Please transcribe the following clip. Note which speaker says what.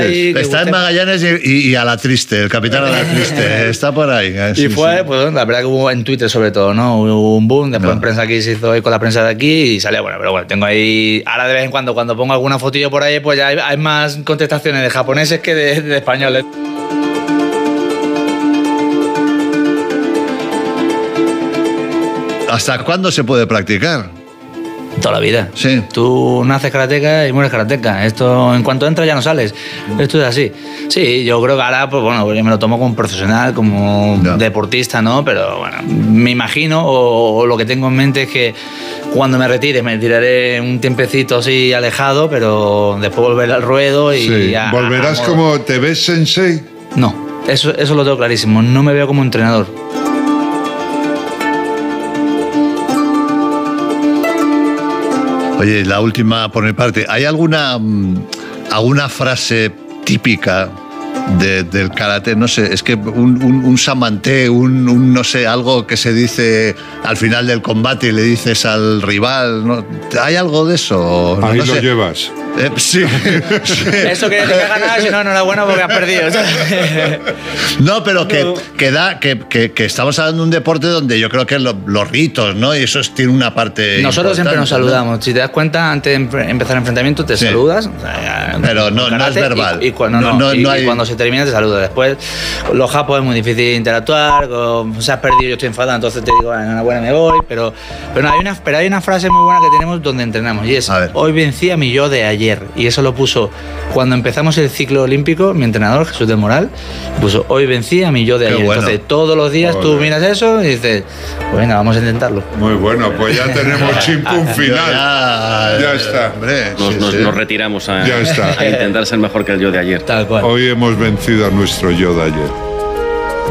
Speaker 1: Está en Magallanes y a la triste, el capitán a la triste, está por ahí.
Speaker 2: Y fue, pues la verdad que hubo en Twitter sobre todo, ¿no? Hubo un boom, después en prensa aquí se hizo con la prensa de aquí y salió, bueno, pero bueno, tengo ahí, ahora de vez en cuando pongo alguna fotillo por ahí, pues ya hay más contestaciones de japoneses que de españoles.
Speaker 1: ¿Hasta cuándo se puede practicar?
Speaker 2: Toda la vida.
Speaker 1: Sí.
Speaker 2: Tú naces karateca y mueres karateca. Esto, en cuanto entras ya no sales. Esto es así. Sí, yo creo que ahora, pues bueno, yo me lo tomo como profesional, como deportista, ¿no? Pero bueno, me imagino, o lo que tengo en mente es que cuando me retire, me tiraré un tiempecito así alejado, pero después volver al ruedo y...
Speaker 3: Sí. ¿Volverás como te ves sensei?
Speaker 2: No, eso lo tengo clarísimo. No me veo como entrenador.
Speaker 1: Oye, la última por mi parte. ¿Hay alguna frase típica del karate? No sé, es que un samante, no sé, algo que se dice al final del combate y le dices al rival, ¿no? ¿Hay algo de eso?
Speaker 3: Ahí
Speaker 1: no
Speaker 3: lo
Speaker 1: sé.
Speaker 3: llevas.
Speaker 1: Sí, sí.
Speaker 2: Eso quiere decir que has ganado, si no, enhorabuena porque has perdido.
Speaker 1: No, pero que estamos hablando de un deporte donde yo creo que los ritos, ¿no? Y eso tiene una parte.
Speaker 2: Nosotros siempre nos saludamos. ¿No? Si te das cuenta, antes de empezar el enfrentamiento, te saludas. O sea,
Speaker 1: pero no es verbal.
Speaker 2: Y cuando se termina, te saludas. Después, los japos es muy difícil interactuar. Si has perdido, yo estoy enfadado, entonces te digo, enhorabuena, me voy. Pero hay una frase muy buena que tenemos donde entrenamos y es: hoy vencí a mi yo de ayer. Y eso lo puso cuando empezamos el ciclo olímpico, mi entrenador, Jesús del Moral, puso: hoy vencí a mi yo de ayer. Bueno. Entonces, todos los días tú miras eso y dices, pues venga, vamos a intentarlo.
Speaker 3: Muy bueno, pues ya tenemos chimpún final. Ya está.
Speaker 1: Hombre,
Speaker 4: nos retiramos a
Speaker 3: intentar
Speaker 4: ser mejor que el yo de ayer.
Speaker 2: Tal cual.
Speaker 3: Hoy hemos vencido a nuestro yo de ayer.